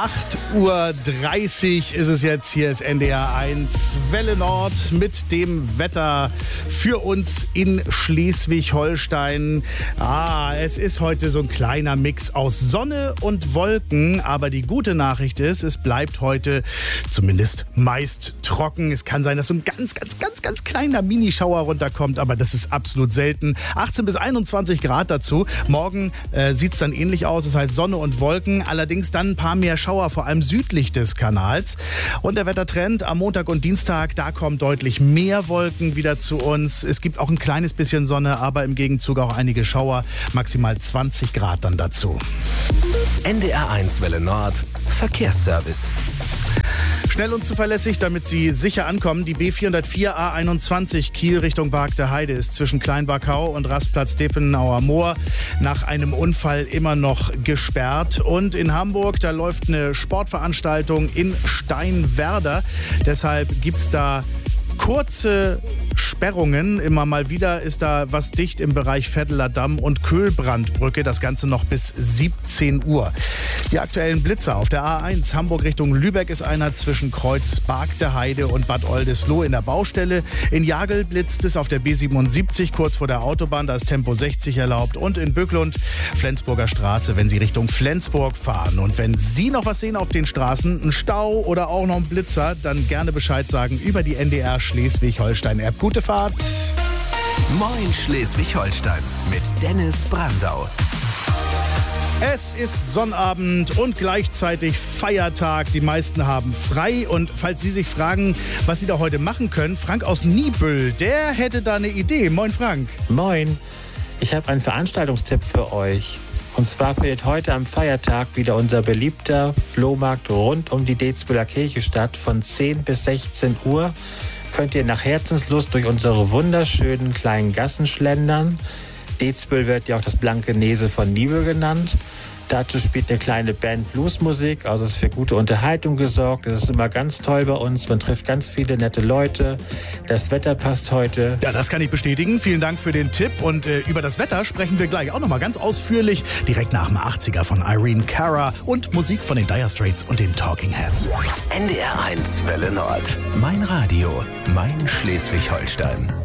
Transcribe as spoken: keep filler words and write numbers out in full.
acht Uhr dreißig ist es jetzt. Hier ist N D R eins Welle Nord mit dem Wetter für uns in Schleswig-Holstein. Ah, es ist heute so ein kleiner Mix aus Sonne und Wolken. Aber die gute Nachricht ist, es bleibt heute zumindest meist trocken. Es kann sein, dass so ein ganz, ganz, ganz, ganz kleiner Minischauer runterkommt. Aber das ist absolut selten. achtzehn bis einundzwanzig Grad dazu. Morgen äh, sieht es dann ähnlich aus. Das heißt Sonne und Wolken. Allerdings dann ein paar mehr Schauer, vor allem südlich des Kanals. Und der Wettertrend am Montag und Dienstag, da kommen deutlich mehr Wolken wieder zu uns. Es gibt auch ein kleines bisschen Sonne, aber im Gegenzug auch einige Schauer. Maximal zwanzig Grad dann dazu. N D R eins Welle Nord Verkehrsservice. Schnell und zuverlässig, damit Sie sicher ankommen. Die B vierhundertvier A einundzwanzig Kiel Richtung Bargter Heide ist zwischen Kleinbachau und Rastplatz Depenauer Moor nach einem Unfall immer noch gesperrt. Und in Hamburg, da läuft eine Sportveranstaltung in Steinwerder. Deshalb gibt es da kurze Sperrungen. Immer mal wieder ist da was dicht im Bereich Vetteler Damm und Köhlbrandbrücke. Das Ganze noch bis siebzehn Uhr. Die aktuellen Blitzer auf der A eins Hamburg Richtung Lübeck ist einer zwischen Kreuz Bargter Heide und Bad Oldesloe in der Baustelle. In Jagel blitzt es auf der B siebenundsiebzig kurz vor der Autobahn. Da ist Tempo sechzig erlaubt. Und in Bücklund, Flensburger Straße, wenn Sie Richtung Flensburg fahren. Und wenn Sie noch was sehen auf den Straßen, einen Stau oder auch noch einen Blitzer, dann gerne Bescheid sagen über die N D R Schleswig-Holstein-App. Gute Fahrt. Moin Schleswig-Holstein mit Dennis Brandau. Es ist Sonnabend und gleichzeitig Feiertag. Die meisten haben frei. Und falls Sie sich fragen, was Sie da heute machen können, Frank aus Niebüll, der hätte da eine Idee. Moin Frank. Moin. Ich habe einen Veranstaltungstipp für euch. Und zwar findet heute am Feiertag wieder unser beliebter Flohmarkt rund um die Dezbüller Kirche statt. Von zehn bis sechzehn Uhr könnt ihr nach Herzenslust durch unsere wunderschönen kleinen Gassen schlendern. Dezbüll wird ja auch das blanke Nese von Niebüll genannt. Dazu spielt eine kleine Band Bluesmusik, also es ist für gute Unterhaltung gesorgt. Es ist immer ganz toll bei uns, man trifft ganz viele nette Leute. Das Wetter passt heute. Ja, das kann ich bestätigen. Vielen Dank für den Tipp. Und äh, über das Wetter sprechen wir gleich auch nochmal ganz ausführlich. Direkt nach dem achtziger von Irene Cara und Musik von den Dire Straits und den Talking Heads. N D R eins Welle Nord. Mein Radio, mein Schleswig-Holstein.